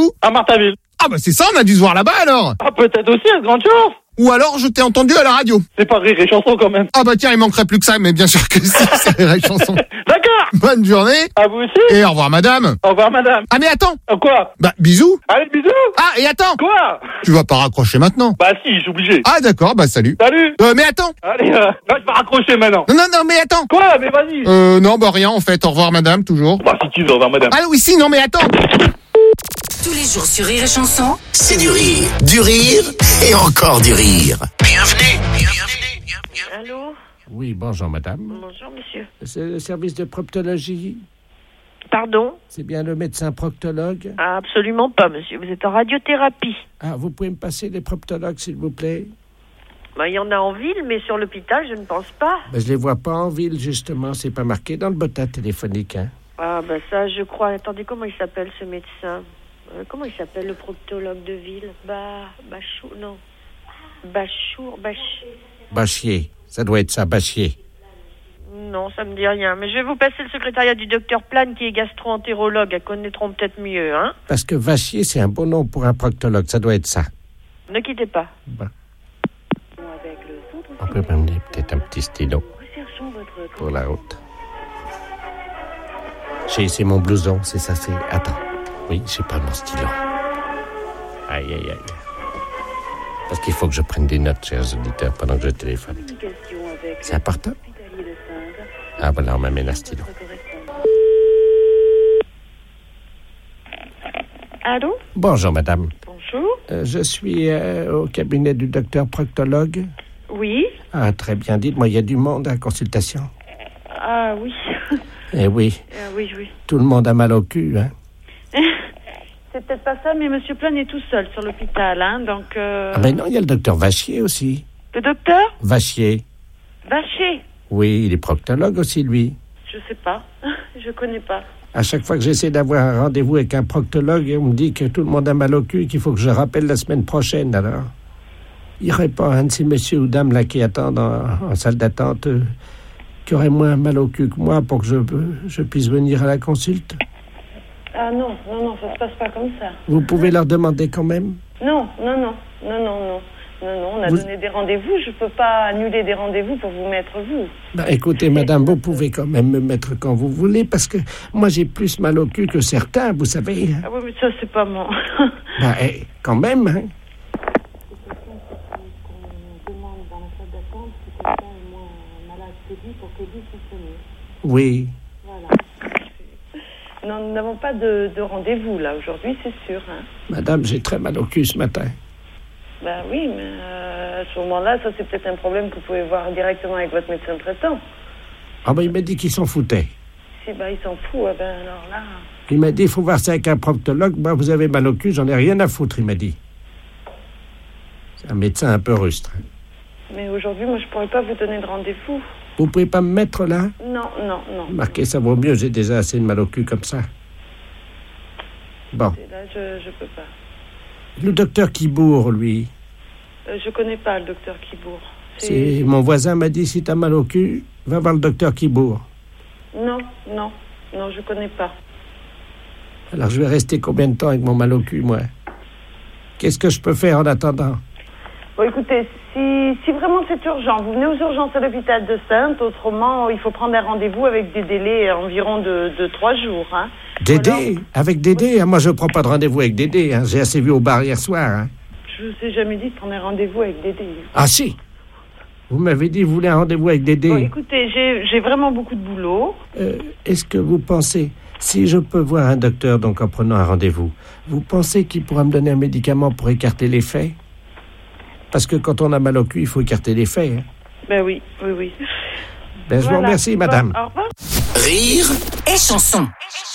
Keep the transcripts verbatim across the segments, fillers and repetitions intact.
où? À Martaville. Ah bah c'est ça, on a dû se voir là-bas alors. Ah, peut-être aussi, à grande chance. Ou alors je t'ai entendu à la radio. C'est pas Rire et Chanson quand même. Ah bah tiens, il manquerait plus que ça, mais bien sûr que si, c'est Rire et Chanson. D'accord. Bonne journée. À vous aussi. Et au revoir madame. Au revoir madame. Ah mais attends. Euh, quoi? Bah bisous. Allez, bisous. Ah et attends. Quoi? Tu vas pas raccrocher maintenant. Bah si, je suis obligé. Ah d'accord, bah salut. Salut. Euh mais attends. Allez, euh, là, je vais raccrocher maintenant. Non non non mais attends. Quoi? Mais vas-y. Euh non bah rien en fait, au revoir madame toujours. Bah si tu veux, au revoir madame. Ah oui si, non mais attends. Tous les jours sur Rire et Chanson. C'est du rire, du rire et encore du rire. Bienvenue, bienvenue, bienvenue. Allô? Oui, bonjour madame. Bonjour monsieur. C'est le service de proctologie. Pardon? C'est bien le médecin proctologue? Ah, absolument pas monsieur, vous êtes en radiothérapie. Ah, vous pouvez me passer les proctologues s'il vous plaît? Bah, il y en a en ville, mais sur l'hôpital, je ne pense pas. Ben, je les vois pas en ville justement, c'est pas marqué dans le bottin téléphonique. Hein. Ah bah ça, je crois. Attendez, comment il s'appelle ce médecin? euh, Comment il s'appelle le proctologue de ville? Bah, Bachou, non. Bachour, Bach... Bachier, ça doit être ça, Bachier. Non, ça me dit rien. Mais je vais vous passer le secrétariat du docteur Plane qui est gastro-entérologue. Elles connaîtront peut-être mieux, hein? Parce que Vachier, c'est un bon nom pour un proctologue, ça doit être ça. Ne quittez pas. Bon. On peut m'amener peut-être un petit stylo pour la route. J'ai, c'est mon blouson, c'est ça, c'est... Attends. Oui, j'ai pas mon stylo. Aïe, aïe, aïe. Parce qu'il faut que je prenne des notes, chers auditeurs, pendant que je téléphone. C'est important? Ah, voilà, on m'amène un stylo. Allô? Bonjour, madame. Bonjour. Euh, je suis euh, au cabinet du docteur proctologue. Oui? Ah, très bien. Dites-moi, il y a du monde à la consultation? Ah oui. Eh oui. Ah oui, oui. Tout le monde a mal au cul, hein? C'est peut-être pas ça, mais monsieur Plane est tout seul sur l'hôpital, hein, donc... Euh... Ah ben non, il y a le docteur Vachier aussi. Le docteur? Vachier. Vacher? Oui, il est proctologue aussi, lui. Je sais pas. Je connais pas. À chaque fois que j'essaie d'avoir un rendez-vous avec un proctologue, on me dit que tout le monde a mal au cul et qu'il faut que je rappelle la semaine prochaine, alors. Il n'y aurait pas un de ces messieurs ou dames là qui attendent en, en salle d'attente euh, qui aurait moins mal au cul que moi pour que je, je puisse venir à la consulte? Ah non, non, non, ça se passe pas comme ça. Vous pouvez leur demander quand même? Non, non, non, non, non, non. Non, non, on a vous... donné des rendez-vous. Je peux pas annuler des rendez-vous pour vous mettre vous. Ben, écoutez, madame, vous pouvez quand même me mettre quand vous voulez, parce que moi, j'ai plus mal au cul que certains, vous savez. Ah oui, mais ça, c'est pas mon... Ben, eh, quand même, hein. Oui. Voilà. Non, nous n'avons pas de, de rendez-vous, là, aujourd'hui, c'est sûr. Hein. Madame, j'ai très mal au cul ce matin. Ben oui, mais euh, à ce moment-là, ça, c'est peut-être un problème que vous pouvez voir directement avec votre médecin traitant. Ah ben, il m'a dit qu'il s'en foutait. Si, ben, il s'en fout, eh ben, alors là... Il m'a dit, il faut voir ça avec un proctologue. Moi, vous avez mal au cul, j'en ai rien à foutre, il m'a dit. C'est un médecin un peu rustre. Mais aujourd'hui, moi, je pourrais pas vous donner de rendez-vous. Vous pouvez pas me mettre là? Non, non, non. Marquez, ça vaut mieux, j'ai déjà assez de mal au cul comme ça. Bon. Et là, je, je peux pas. Le docteur Kibourg, lui. Euh, je connais pas le docteur Kibourg. C'est... C'est... Mon voisin m'a dit, si t'as mal au cul, va voir le docteur Kibourg. Non, non, non, je connais pas. Alors je vais rester combien de temps avec mon mal au cul, moi? Qu'est-ce que je peux faire en attendant? Bon, écoutez, si, si vraiment c'est urgent, vous venez aux urgences à l'hôpital de Saintes. Autrement, il faut prendre un rendez-vous avec des délais environ de, de trois jours. Hein. Dédé? Alors... Avec Dédé? Moi, je ne prends pas de rendez-vous avec Dédé. Hein. J'ai assez vu au bar hier soir. Hein. Je vous ai jamais dit de prendre un rendez-vous avec Dédé. Ah si! Vous m'avez dit que vous voulez un rendez-vous avec Dédé. Bon, écoutez, j'ai, j'ai vraiment beaucoup de boulot. Euh, est-ce que vous pensez, si je peux voir un docteur donc en prenant un rendez-vous, vous pensez qu'il pourra me donner un médicament pour écarter les faits? Parce que quand on a mal au cul, il faut écarter les faits. Hein. Ben oui, oui, oui. Ben, je voilà. vous remercie, madame. Bon, au revoir. Rire et chanson.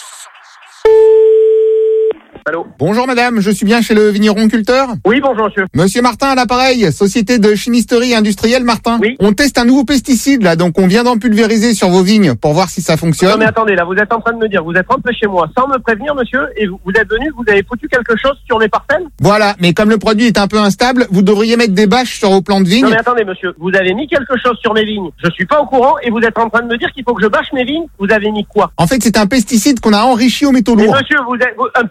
Allô? Bonjour madame, je suis bien chez le vigneron culteur? Oui, bonjour monsieur. Monsieur Martin à l'appareil, société de chimisterie industrielle Martin. Oui. On teste un nouveau pesticide là, donc on vient d'en pulvériser sur vos vignes pour voir si ça fonctionne. Non mais attendez, là vous êtes en train de me dire, vous êtes rentré chez moi sans me prévenir monsieur, et vous, vous êtes venu, vous avez foutu quelque chose sur mes parcelles? Voilà, mais comme le produit est un peu instable, vous devriez mettre des bâches sur vos plants de vignes. Non mais attendez monsieur, vous avez mis quelque chose sur mes vignes, je suis pas au courant et vous êtes en train de me dire qu'il faut que je bâche mes vignes, vous avez mis quoi? En fait c'est un pesticide qu'on a enrichi aux métaux Mais lourds. monsieur, vous êtes, vous- un pesticide,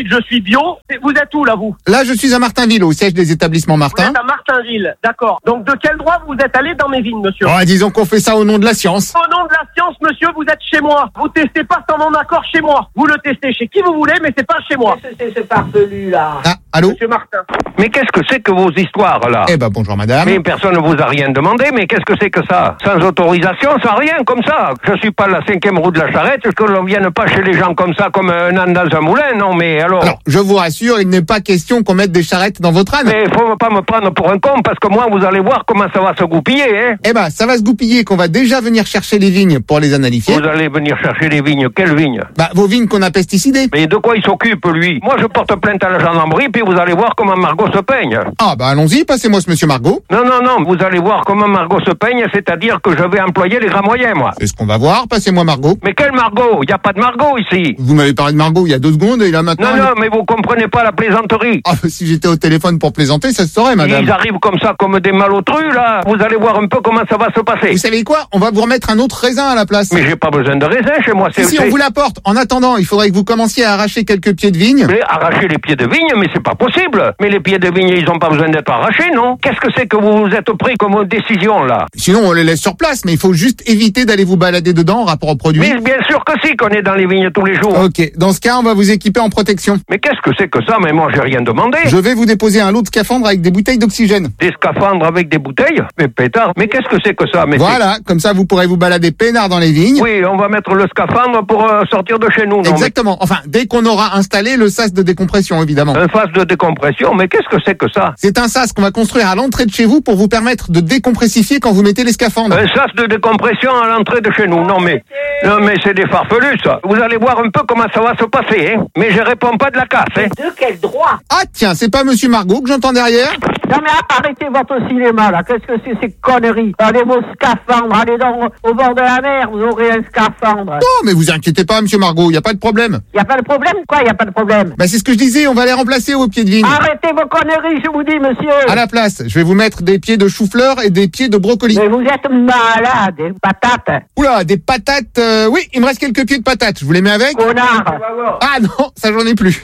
dites je suis bio. Vous êtes où là, vous? Là, je suis à Martinville, au siège des établissements Vous Martin. êtes à Martinville, d'accord. Donc de quel droit vous êtes allé dans mes vignes, monsieur? Oh, disons qu'on fait ça au nom de la science. Au nom de la science, monsieur, vous êtes chez moi. Vous testez pas sans mon accord chez moi. Vous le testez chez qui vous voulez, mais c'est pas chez moi. Qu'est-ce que c'est ce farfelu là? Ah, allô? Monsieur Martin. Mais qu'est-ce que c'est que vos histoires là? Eh ben, bonjour madame. Mais personne ne vous a rien demandé, mais qu'est-ce que c'est que ça? Sans autorisation, sans rien, comme ça. Je suis pas la cinquième roue de la charrette, que l'on vienne pas chez les gens comme ça, comme un âne dans un moulin, non mais alors... Alors, je vous rassure, il n'est pas question qu'on mette des charrettes dans votre âne. Mais faut pas me prendre pour un con, parce que moi, vous allez voir comment ça va se goupiller, hein. Eh ben, ça va se goupiller qu'on va déjà venir chercher les vignes pour les analyser. Vous allez venir chercher les vignes, quelles vignes? Bah, vos vignes qu'on a pesticidées. Mais de quoi il s'occupe, lui? Moi, je porte plainte à la gendarmerie, puis vous allez voir comment Margot se peigne. Ah, bah, allons-y, passez-moi ce monsieur Margot. Non, non, non, vous allez voir comment Margot se peigne, c'est-à-dire que je vais employer les grands moyens, moi. C'est ce qu'on va voir, passez-moi Margot. Mais quelle Margot? Il n'y a pas de Margot ici. Vous m'avez parlé de Margot il y a deux secondes et là maintenant... Non, non, mais vous comprenez pas la plaisanterie. Ah, si j'étais au téléphone pour plaisanter, ça se saurait, madame. Ils arrivent comme ça, comme des malotrus, là. Vous allez voir un peu comment ça va se passer. Vous savez quoi? On va vous remettre un autre raisin à la place. Mais j'ai pas besoin de raisin chez moi. Si, si, on vous l'apporte. En attendant, il faudrait que vous commenciez à arracher quelques pieds de vigne. Mais arracher les pieds de vigne, mais c'est pas possible. Mais les pieds de vigne, ils ont pas besoin d'être arrachés, non? Qu'est-ce que c'est que vous vous êtes pris comme décision, là? Sinon, on les laisse sur place, mais il faut juste éviter d'aller vous balader dedans en rapport au produit. Mais bien sûr que si, qu'on est dans les vignes tous les jours. Ok, dans ce cas, on va vous équiper en protection. Mais qu'est-ce que c'est que ça? Mais moi, j'ai rien demandé. Je vais vous déposer un lot de scaphandres avec des bouteilles d'oxygène. Des scaphandres avec des bouteilles? Mais pétard, mais qu'est-ce que c'est que ça? Mais voilà, comme ça, vous pourrez vous balader peinard dans les vignes. Oui, on va mettre le scaphandre pour euh, sortir de chez nous. Non, exactement. Mais... Enfin, dès qu'on aura installé le sas de décompression, évidemment. Un sas de décompression? Mais qu'est-ce que c'est que ça? C'est un sas qu'on va construire à l'entrée de chez vous pour vous permettre de décompressifier quand vous mettez les scaphandres. Un sas de décompression à l'entrée de chez nous? Non mais, non mais c'est des farfelus, ça. Vous allez voir un peu comment ça va se passer, hein. Mais je réponds pas de la casse, hein. De quel droit? Ah tiens, c'est pas monsieur Margot que j'entends derrière? Non mais arrêtez votre cinéma là, qu'est-ce que c'est ces conneries? Allez vos scaphandres, allez donc au bord de la mer, vous aurez un scaphandre. Non mais vous inquiétez pas monsieur Margot, y a pas de problème. Y a pas de problème? Quoi, y a pas de problème? Bah c'est ce que je disais, on va les remplacer aux pieds de vigne. Arrêtez vos conneries, je vous dis monsieur. À la place, je vais vous mettre des pieds de chou-fleur et des pieds de brocoli. Mais vous êtes malade, des patates. Oula, des patates, euh, oui, il me reste quelques pieds de patates, je vous les mets avec? Connard. Ah non, ça j'en ai plus.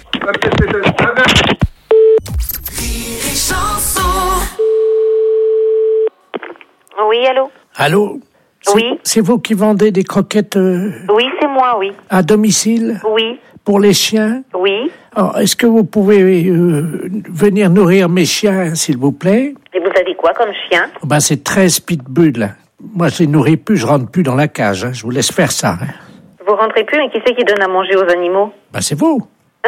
Oui, allô? Allô? C'est, oui. C'est vous qui vendez des croquettes euh, Oui, c'est moi, oui. à domicile? Oui. Pour les chiens? Oui. Alors, est-ce que vous pouvez euh, venir nourrir mes chiens, s'il vous plaît? Et vous avez quoi comme chien? Ben, c'est treize pitbulls. Moi, je les nourris plus, je rentre plus dans la cage. Hein. Je vous laisse faire ça. Hein. Vous rentrez plus, mais qui c'est qui donne à manger aux animaux? Ben, c'est vous.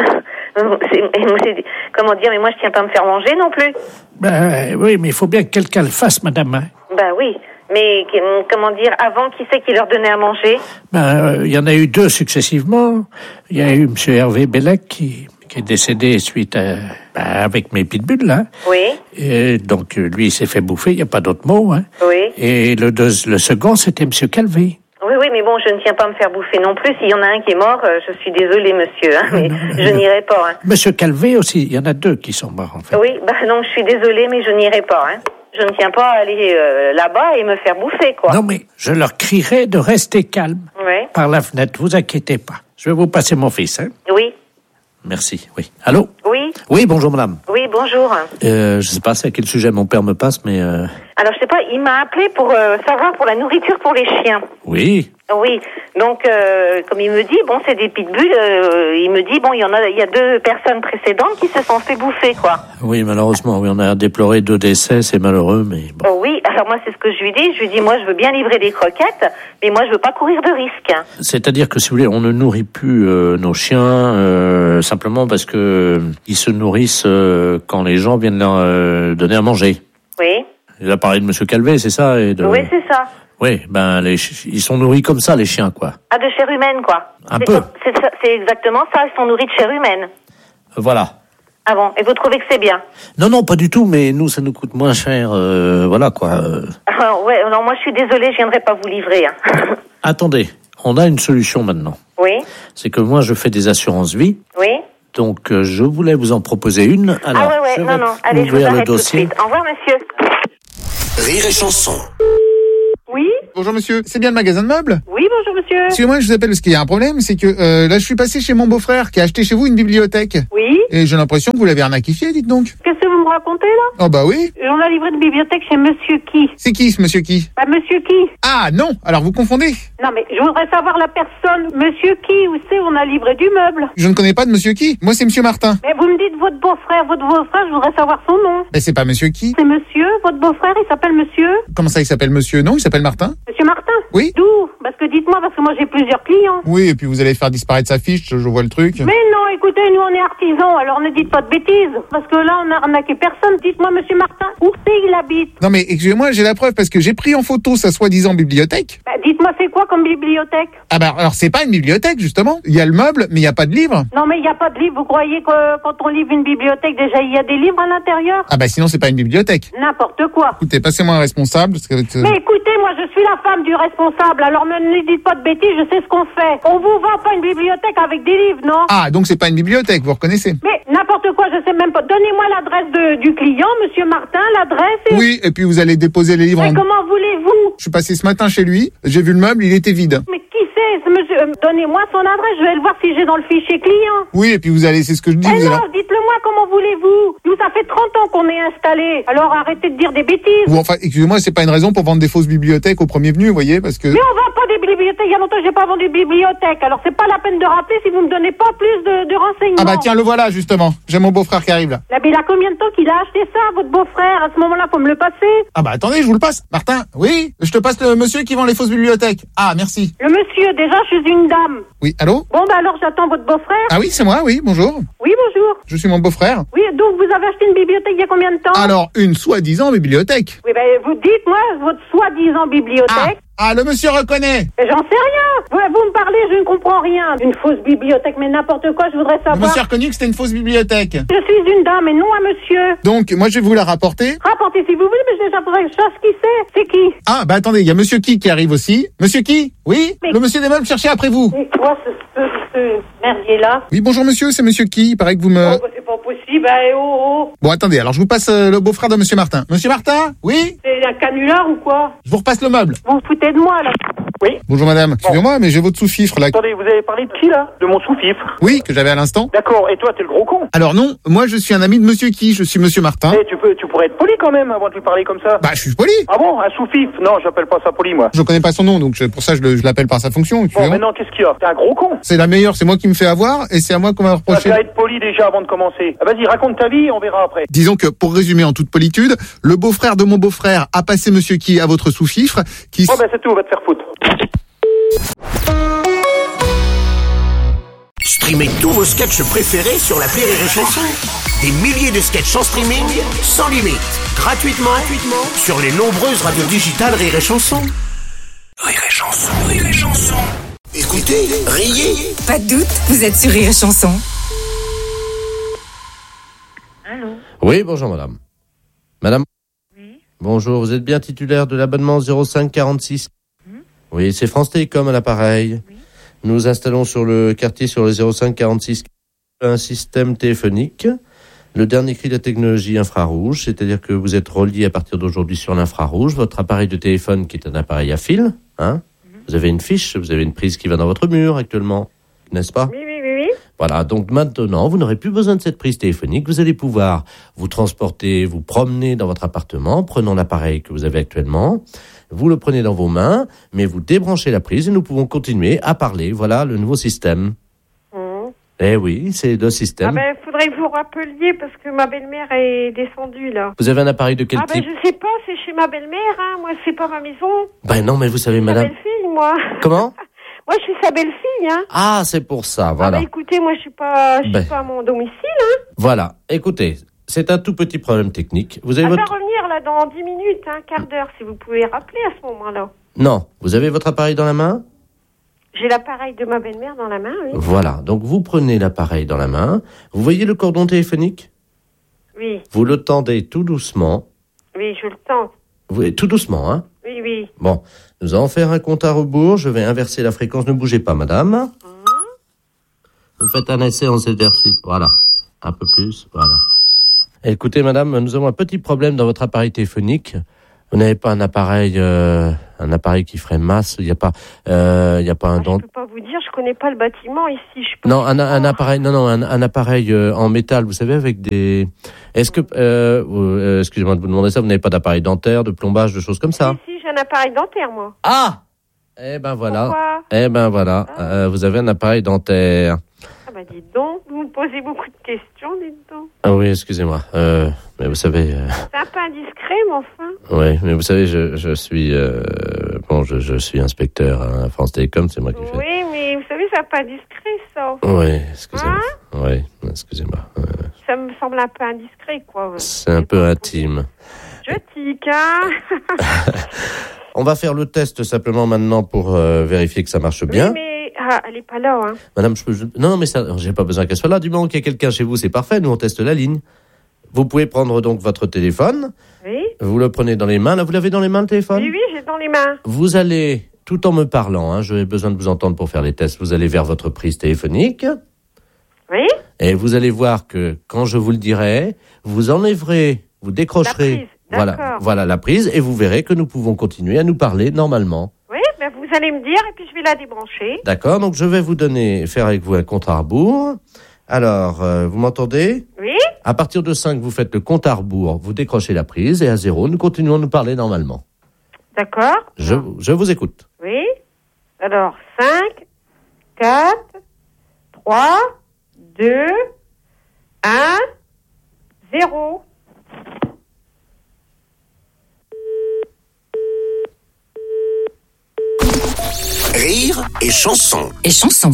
c'est, c'est, comment dire, mais moi, je tiens pas à me faire manger non plus. Ben, oui, mais il faut bien que quelqu'un le fasse, madame. Hein. Ben oui. Mais, comment dire, avant, qui c'est qui leur donnait à manger? Ben, il euh, y en a eu deux successivement. Il y a eu M. Hervé Bellec qui, qui est décédé suite à, ben, avec mes pitbulls, là. Oui. Et donc, lui, il s'est fait bouffer, il n'y a pas d'autre mot, hein. Oui. Et le, deux, le second, c'était M. Calvé. Oui, oui, mais bon, je ne tiens pas à me faire bouffer non plus. S'il y en a un qui est mort, euh, je suis désolée, monsieur, hein, mais non, non, je non. n'irai pas. Hein. Monsieur Calvé aussi, il y en a deux qui sont morts, en fait. Oui, bah non, je suis désolée, mais je n'irai pas. Hein. Je ne tiens pas à aller euh, là-bas et me faire bouffer, quoi. Non, mais je leur crierai de rester calme oui. par la fenêtre, vous inquiétez pas. Je vais vous passer mon fils, hein. Oui. Merci, oui. Allô? Oui. Oui, bonjour, madame. Oui, bonjour. Euh, je sais pas c'est à quel sujet mon père me passe, mais... Euh... Alors, je sais pas, il m'a appelé pour euh, savoir pour la nourriture pour les chiens. Oui. Oui, donc euh, comme il me dit, bon, c'est des pitbulls, euh, il me dit, bon, il y en a, il y a deux personnes précédentes qui se sont fait bouffer, quoi. Oui, malheureusement, oui, on a déploré deux décès, c'est malheureux, mais bon. Oh oui, alors moi, c'est ce que je lui dis, je lui dis, moi, je veux bien livrer des croquettes, mais moi, je veux pas courir de risque. C'est-à-dire que, si vous voulez, on ne nourrit plus euh, nos chiens euh, simplement parce que euh, ils se nourrissent euh, quand les gens viennent leur euh, donner à manger. Oui. Il a parlé de Monsieur Calvé, c'est ça et de... Oui, c'est ça. Oui, ben les ch- ils sont nourris comme ça, les chiens, quoi. Ah, de chair humaine, quoi. Un c'est peu. Ça, c'est, ça, c'est exactement ça, ils sont nourris de chair humaine. Voilà. Ah bon, et vous trouvez que c'est bien? Non, non, pas du tout, mais nous, ça nous coûte moins cher, euh, voilà, quoi. Euh... Ah, ouais, alors moi, je suis désolée, je viendrai pas vous livrer. Hein. Attendez, on a une solution maintenant. Oui. C'est que moi, je fais des assurances vie. Oui. Donc, euh, je voulais vous en proposer une. Alors, ah ouais, ouais, je non, vais non, allez, je vous ouvrir le arrête tout de dossier. suite. Au revoir, monsieur. Rire et chanson. Oui? Bonjour monsieur, c'est bien le magasin de meubles? Oui, bonjour monsieur. Excusez-moi, je vous appelle parce qu'il y a un problème, c'est que euh, là, je suis passé chez mon beau-frère qui a acheté chez vous une bibliothèque. Oui. Et j'ai l'impression que vous l'avez arnaquifié, dites donc. Qu'est-ce que vous me racontez là? Oh bah oui. On a livré une bibliothèque chez monsieur qui? C'est qui ce monsieur qui? Bah monsieur qui? Ah non, alors vous confondez. Non mais je voudrais savoir la personne. Monsieur qui? Où c'est? On a livré du meuble. Je ne connais pas de monsieur qui. Moi, c'est monsieur Martin. Mais vous me dites votre beau-frère, votre beau-frère, je voudrais savoir son nom. Mais c'est pas monsieur qui. C'est monsieur, votre beau-frère, il s'appelle monsieur? Comment ça, il s'appelle monsieur? Non, il s'appelle Martin. Monsieur Martin? Oui. D'où? Parce que dites-moi, parce que moi j'ai plusieurs clients. Oui, et puis vous allez faire disparaître sa fiche, je vois le truc. Mais non, écoutez, nous on est artisans, alors ne dites pas de bêtises. Parce que là, on a arnaqué personne. Dites-moi, monsieur Martin, où c'est il habite? Non mais excusez-moi, j'ai la preuve parce que j'ai pris en photo sa soi-disant bibliothèque. Bah, dites-moi, c'est quoi comme bibliothèque? Ah bah alors c'est pas une bibliothèque justement. Il y a le meuble, mais il y a pas de livre. Non mais il n'y a pas de livre. Vous croyez que quand on livre une bibliothèque, déjà il y a des livres à l'intérieur? Ah bah sinon c'est pas une bibliothèque. N'importe quoi. Écoutez, passez-moi un responsable. Parce que... Mais écoutez, moi je suis la femme du responsable, alors ne ne dites pas de bêtises, je sais ce qu'on fait. On vous vend pas une bibliothèque avec des livres, non? Ah donc c'est pas une bibliothèque, vous reconnaissez? Mais n'importe quoi, je sais même pas. Donnez-moi l'adresse de, du client, monsieur Martin, l'adresse. Et... Oui, et puis vous allez déposer les livres. Mais en... comment voulez-vous? Je suis passé ce matin chez lui, j'ai vu le meuble, il était vide. Mais qui c'est ce monsieur? Euh, Donnez-moi son adresse, je vais le voir si j'ai dans le fichier client. Oui, et puis vous allez, c'est ce que je dis. Eh vous non, allez... dites-le moi, comment voulez-vous? Nous, ça fait trente ans qu'on est installés. Alors arrêtez de dire des bêtises. Ou enfin, excusez-moi, c'est pas une raison pour vendre des fausses bibliothèques au premier venu, vous voyez, parce que... Mais on vend pas des bibliothèques. Il y a longtemps que j'ai pas vendu de bibliothèque. Alors c'est pas la peine de rappeler si vous me donnez pas plus de, de renseignements. Ah bah tiens, le voilà, justement. J'ai mon beau-frère qui arrive, là. Là, mais il a combien de temps qu'il a acheté ça, votre beau-frère? À ce moment-là, faut me le passer. Ah bah attendez, je vous le passe. Martin, oui, je te passe le monsieur qui vend les fausses bibliothèques. Ah, merci. Le monsieur, déjà, je suis une dame. Oui, allô? Bon, bah alors j'attends votre beau-frère. Ah oui, c'est moi, oui, bonjour. Oui, bonjour. Je suis mon beau-frère. Oui, donc vous avez acheté une bibliothèque il y a combien de temps? Alors, une soi-disant bibliothèque. Oui, ben vous dites-moi votre soi-disant bibliothèque. Ah, ah, le monsieur reconnaît. Mais j'en sais rien. Vous, vous me parlez, je ne comprends rien. Une fausse bibliothèque, mais n'importe quoi, je voudrais Le savoir. monsieur a reconnu que c'était une fausse bibliothèque. Je suis une dame et non un monsieur. Donc, moi, je vais vous la rapporter. Rapportez si vous voulez, mais déjà faudrait que je sache qui c'est. C'est qui? Ah, bah attendez, il y a monsieur qui qui arrive aussi. Monsieur qui? Oui? Mais... Le monsieur des meubles cherchait après vous. C'est quoi ce, ce, ce merdier-là? Oui, bonjour monsieur, c'est monsieur qui? Il paraît que vous me... Oh, bah, c'est pas possible, hein, oh, oh. Bon, attendez, alors je vous passe euh, le beau-frère de monsieur Martin. Monsieur Martin? Oui? C'est un canular ou quoi? Je vous repasse le meuble. Vous vous foutez de moi, là? Oui. Bonjour madame, excusez-moi, mais j'ai votre sous-fifre là. Attendez, vous avez parlé de qui là? De mon sous-fifre. Oui, que j'avais à l'instant. D'accord, et toi t'es le gros con. Alors non, moi je suis un ami de monsieur qui, je suis monsieur Martin. Eh, tu peux, tu pourrais être poli quand même avant de lui parler comme ça. Bah je suis poli. Ah bon, un sous-fifre? Non, j'appelle pas ça poli moi. Je connais pas son nom, donc je- pour ça je le- je l'appelle par sa fonction. Bon, excusez-moi. maintenant qu'est-ce qu'il y a? T'es un gros con. C'est la meilleure, c'est moi qui me fais avoir et c'est à moi qu'on va Tu reprocher. vas être poli déjà avant de commencer. Ah, vas-y, raconte ta vie, on verra après. Disons que pour résumer en toute politude, le beau-frère de mon beau-frère a passé monsieur qui à votre sous-fifre qui... Bon ben c'est tout, on va te faire foutre. Streamez tous vos sketchs préférés sur l'appli Rire et Chanson. Des milliers de sketchs en streaming, sans limite, gratuitement, gratuitement sur les nombreuses radios digitales Rire et Chanson. Rire et Chanson, Rire et Chanson. Écoutez, riez. Pas de doute, vous êtes sur Rire et Chanson. Allô? Oui, bonjour madame. Madame? Oui. Bonjour, vous êtes bien titulaire de l'abonnement zéro cinq quarante-six? Hum. Oui, c'est France Télécom à l'appareil. Oui. Nous installons sur le quartier, sur le zéro cinq quarante-six, un système téléphonique. Le dernier cri de la technologie infrarouge, c'est-à-dire que vous êtes relié à partir d'aujourd'hui sur l'infrarouge. Votre appareil de téléphone qui est un appareil à fil, hein. Mm-hmm. Vous avez une fiche, vous avez une prise qui va dans votre mur actuellement, n'est-ce pas? Oui, oui, oui, oui. Voilà, donc maintenant, vous n'aurez plus besoin de cette prise téléphonique. Vous allez pouvoir vous transporter, vous promener dans votre appartement, prenant l'appareil que vous avez actuellement. Vous le prenez dans vos mains, mais vous débranchez la prise et nous pouvons continuer à parler. Voilà le nouveau système. Mmh. Eh oui, c'est le système. Ah ben, faudrait que vous rappeliez parce que ma belle-mère est descendue, là. Vous avez un appareil de quel Ah ben, type? je sais pas, c'est chez ma belle-mère, hein. Moi, c'est pas ma maison. Ben non, mais vous savez, Sa madame... belle-fille, moi. Comment? Moi, je suis sa belle-fille, hein. Ah, c'est pour ça, voilà. Ah ben, écoutez, moi, je suis pas, je suis Ben. pas à mon domicile, hein. Voilà, écoutez, c'est un tout petit problème technique. Vous avez Elle va votre... revenir, là, dans dix minutes, un quart d'heure, si vous pouvez rappeler à ce moment-là. Non, vous avez votre appareil dans la main? J'ai l'appareil de ma belle-mère dans la main, oui. Voilà, donc vous prenez l'appareil dans la main. Vous voyez le cordon téléphonique? Oui, Vous le tendez tout doucement. oui, je le sens. Vous... Tout doucement, hein? Oui, oui. Bon, nous allons faire un compte à rebours. Je vais inverser la fréquence. Ne bougez pas, madame. Mmh. Vous faites un essai en exercice. Voilà. Un peu plus. Voilà. Écoutez, madame, nous avons un petit problème dans votre appareil téléphonique. Vous n'avez pas un appareil, euh, un appareil qui ferait masse? Il n'y a pas, euh, il y a pas un Ah, dent. je peux pas vous dire, je connais pas le bâtiment ici. Je peux Non, un, un appareil, non, non, un, un appareil euh, en métal, vous savez, avec des. Est-ce que, euh, euh, excusez-moi de vous demander ça, vous n'avez pas d'appareil dentaire, de plombage, de choses comme ça? Si, si, j'ai un appareil dentaire, moi. Ah! Eh ben voilà. Pourquoi? Eh ben voilà. Ah. Euh, vous avez un appareil dentaire. Ah bah dites donc, vous me posez beaucoup de questions, dites donc. Ah oui, excusez-moi. Euh, mais vous savez. Euh... C'est un peu indiscret, mais enfin. Oui, mais vous savez, je, je suis euh, bon, je, je suis inspecteur à France Télécom, c'est moi qui fais. Oui, mais vous savez, c'est un peu indiscret, ça. Oui, excusez-moi. Hein? Oui, excusez-moi. Euh... Ça me semble un peu indiscret, quoi. C'est un peu intime. Je tique, hein. On va faire le test simplement maintenant pour euh, vérifier que ça marche bien. Oui, mais ah, elle est pas là, hein. Madame, je peux... je- Non, mais ça, j'ai pas besoin qu'elle soit là. Du moment qu'il y a quelqu'un chez vous, c'est parfait. Nous, on teste la ligne. Vous pouvez prendre donc votre téléphone. Oui. Vous le prenez dans les mains. Là, vous l'avez dans les mains, le téléphone? Oui, oui, j'ai dans les mains. Vous allez, tout en me parlant, hein, j'ai besoin de vous entendre pour faire les tests, vous allez vers votre prise téléphonique. Oui. Et vous allez voir que quand je vous le dirai, vous enlèverez, vous décrocherez. La prise, voilà, d'accord. voilà la prise, et vous verrez que nous pouvons continuer à nous parler normalement. Oui, ben vous allez me dire, et puis je vais la débrancher. D'accord, donc je vais vous donner, faire avec vous un compte à rebours. Alors, euh, vous m'entendez? Oui. À partir de cinq, vous faites le compte à rebours, vous décrochez la prise, et à zéro, nous continuons à nous parler normalement. D'accord. Je, je vous écoute. Oui. Alors, cinq, quatre, trois, deux, un, zéro. Rire et chanson. Et chanson.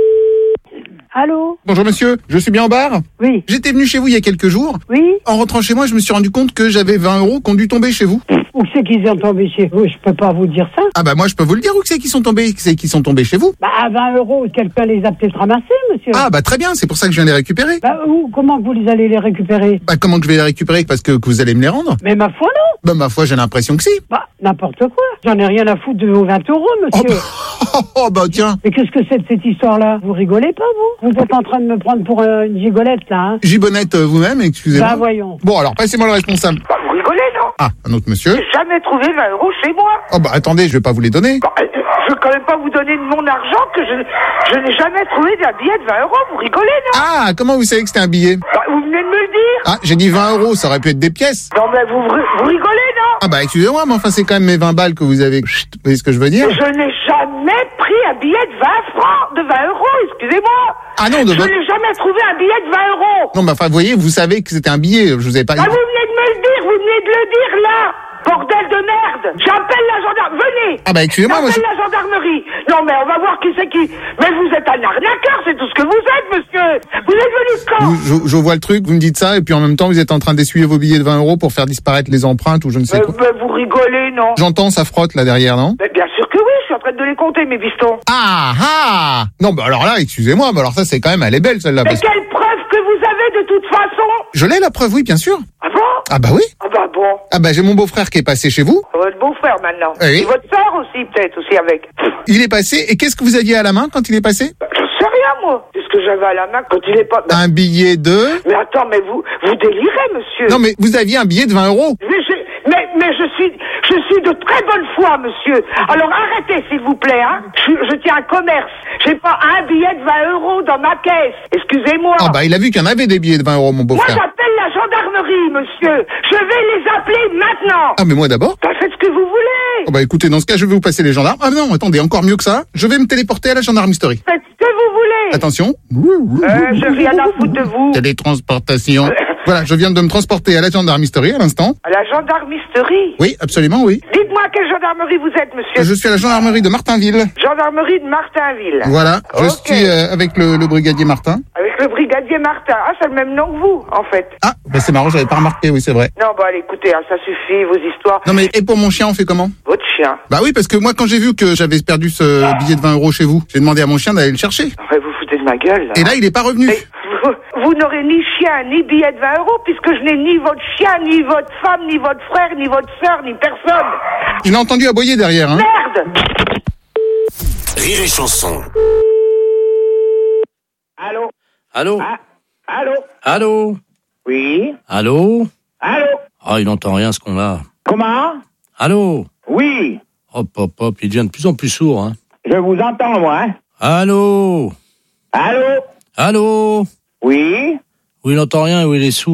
Allô? Bonjour monsieur, je suis bien au bar? Oui. J'étais venu chez vous il y a quelques jours. Oui. En rentrant chez moi, je me suis rendu compte que j'avais vingt euros qui ont dû tomber chez vous. Où c'est qu'ils sont tombés chez vous? Je peux pas vous dire ça. Ah bah moi je peux vous le dire où c'est qu'ils sont tombés, c'est qu'ils sont tombés chez vous. Bah à vingt euros, quelqu'un les a peut-être ramassés, monsieur. Ah bah très bien, c'est pour ça que je viens les récupérer. Bah où, comment que vous les allez les récupérer? Bah comment que je vais les récupérer? Parce que, que vous allez me les rendre? Mais ma foi non. Bah ma foi j'ai l'impression que si. Bah n'importe quoi. J'en ai rien à foutre de vos vingt euros, monsieur. Oh, oh bah tiens. Mais qu'est-ce que c'est de cette histoire-là? Vous rigolez pas, vous? Vous êtes en train de me prendre pour euh, une gigolette, là, hein? Gibonnette euh, vous-même, excusez-moi. Bah voyons. Bon alors passez-moi le responsable. Bah, vous rigolez, non? Ah, un autre monsieur. J'ai jamais trouvé vingt euros chez moi. Oh bah attendez, je vais pas vous les donner. Bah, euh, je veux quand même pas vous donner de mon argent que je, je n'ai jamais trouvé d'un billet de vingt euros. Vous rigolez, non? Ah, comment vous savez que c'était un billet? Bah, vous venez de me le dire. Ah, j'ai dit vingt euros, ça aurait pu être des pièces. Non, mais vous, vous rigolez, non? Ah bah excusez-moi, mais enfin c'est quand même mes vingt balles que vous avez. Chut, vous voyez ce que je veux dire? Je n'ai jamais pris un billet de vingt francs, de vingt euros, excusez-moi. Ah non, de Je n'ai jamais trouvé un billet de vingt euros. Non, mais enfin, vous voyez, vous savez que c'était un billet, je vous ai pas... Ah, vous venez de me le dire, vous venez de le dire, là. Bordel de merde. J'appelle la gendarmerie. Venez. Ah bah excusez-moi, moi... J'appelle la gendarmerie. Non, mais on va voir qui c'est qui... Mais vous êtes un arnaqueur, c'est tout ce que vous êtes, monsieur. Vous êtes venu quand? Je, je vois le truc, vous me dites ça, et puis en même temps, vous êtes en train d'essuyer vos billets de vingt euros pour faire disparaître les empreintes ou je ne sais mais, quoi. mais vous rigolez, non? J'entends, ça frotte là derrière, non? Mais bien sûr que oui, je suis en train de les compter, mes pistons. Ah ah. Non, bah alors là, excusez-moi, mais alors ça, c'est quand même, elle est belle celle-là. Mais Parce... quelle preuve que vous avez de toute façon? Je l'ai la preuve, oui, bien sûr. Ah bon? Ah bah oui. Ah bah bon. Ah bah j'ai mon beau-frère qui est passé chez vous. Votre beau-frère maintenant. Oui. Et votre soeur aussi, peut-être, aussi avec. Il est passé, et qu'est-ce que vous aviez à la main quand il est passé? Bah, je sais rien, moi. Qu'est-ce que j'avais à la main quand il est pas... Un billet de... Mais attends, mais vous, vous délirez, monsieur. Non mais vous aviez un billet de vingt euros. Mais je, mais, mais je suis, je suis de très bonne foi, monsieur. Alors arrêtez, s'il vous plaît, hein. Je, je tiens un commerce. J'ai pas un billet de vingt euros dans ma caisse. Excusez-moi. Ah bah il a vu qu'il y en avait des billets de vingt euros, mon Moi, beau-frère. j'appelle la gendarmerie, monsieur. Je vais les appeler maintenant. Ah mais moi d'abord. Bah, faites ce que vous voulez. Oh bah écoutez, dans ce cas, je vais vous passer les gendarmes. Ah non, attendez, encore mieux que ça. Je vais me téléporter à la gendarmerie. Faites ce que vous voulez. Attention. Euh, j'ai rien à foutre de vous. Télétransportation. Voilà, je viens de me transporter à la gendarmerie à l'instant. À la gendarmerie? Oui, absolument, oui. Dites-moi à quelle gendarmerie vous êtes, monsieur. Je suis à la gendarmerie de Martinville. Gendarmerie de Martinville. Voilà, je Ok. suis euh, avec le, le brigadier Martin. Avec le brigadier Martin. Ah, c'est le même nom que vous, en fait. Ah, bah c'est marrant, j'avais pas remarqué, oui, c'est vrai. Non, bah, allez, écoutez, hein, ça suffit, vos histoires. Non mais, et pour mon chien, on fait comment? Votre chien. Bah oui, parce que moi, quand j'ai vu que j'avais perdu ce billet de vingt euros chez vous, j'ai demandé à mon chien d'aller le chercher. Ouais, vous foutez de ma gueule, là. Et là, il est pas revenu. Mais vous, vous n'aurez ni chien, ni billet de vingt euros, puisque je n'ai ni votre chien, ni votre femme, ni votre frère, ni votre sœur, ni personne. Je l'ai entendu aboyer derrière, hein. Merde! Rire et chanson. Allô? Allô? Ah, allô? Allô? Oui? Allô? Allô? Ah, il n'entend rien, ce qu'on a. Comment? Allô? Oui. Hop, hop, hop, il devient de plus en plus sourd, hein. Je vous entends, moi. Hein. Allô? Allô? Allô? Oui. Oui, il n'entend rien, oui, il est sourd.